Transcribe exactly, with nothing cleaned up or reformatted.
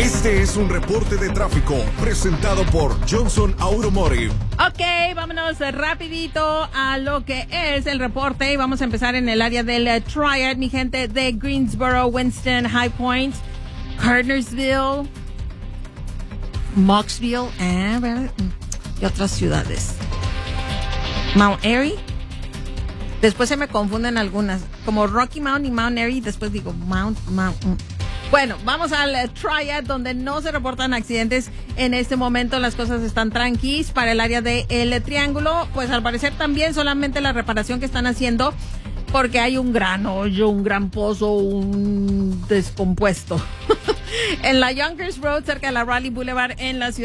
Este es un reporte de tráfico presentado por Johnson Automotive. Ok, vámonos rapidito a lo que es el reporte y vamos a empezar en el área del uh, Triad, mi gente de Greensboro, Winston, High Point, Cartersville, Mocksville, eh, ¿verdad? Y otras ciudades. Mount Airy. Después se me confunden algunas, como Rocky Mount y Mount Airy, después digo Mount, Mount. Bueno, vamos al uh, Triad, donde no se reportan accidentes en este momento. Las cosas están tranquilas para el área del de Triángulo. Pues al parecer también solamente la reparación que están haciendo porque hay un gran hoyo, un gran pozo, un descompuesto. En la Yonkers Road, cerca de la Raleigh Boulevard, en la ciudad.